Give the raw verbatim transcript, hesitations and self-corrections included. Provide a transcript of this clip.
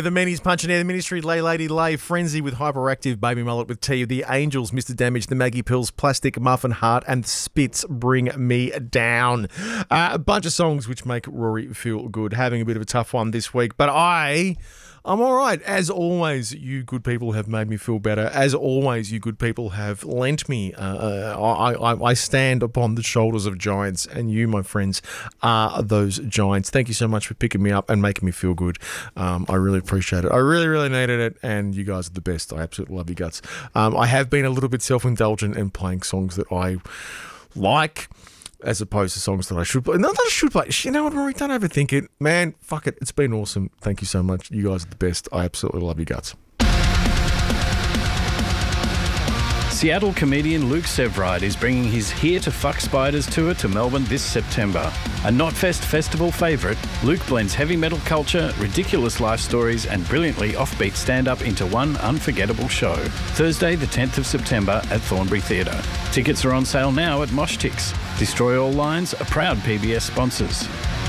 with the Meanies Punching Air, the Ministry, Lay Lady Lay, Frenzy with Hyperactive, Baby Mullet with T, the Angels, Mister Damage, the Maggie Pills, Plastic, Muffin Heart, and Spits Bring Me Down. Uh, a bunch of songs which make Rory feel good. Having a bit of a tough one this week, but I... I'm all right. As always, you good people have made me feel better. As always, you good people have lent me. Uh, I, I, I stand upon the shoulders of giants, and you, my friends, are those giants. Thank you so much for picking me up and making me feel good. Um, I really appreciate it. I really, really needed it, and you guys are the best. I absolutely love you guts. Um, I have been a little bit self-indulgent in playing songs that I like, as opposed to songs that I should play. Not that I should play. You know what, Rory? Don't overthink it. Man, fuck it. It's been awesome. Thank you so much. You guys are the best. I absolutely love you guts. Seattle comedian Luke Sevride is bringing his Here to Fuck Spiders tour to Melbourne this September. A Knotfest festival favourite, Luke blends heavy metal culture, ridiculous life stories and brilliantly offbeat stand-up into one unforgettable show. Thursday the tenth of September at Thornbury Theatre. Tickets are on sale now at Mosh Tix. Destroy All Lines are proud P B S sponsors.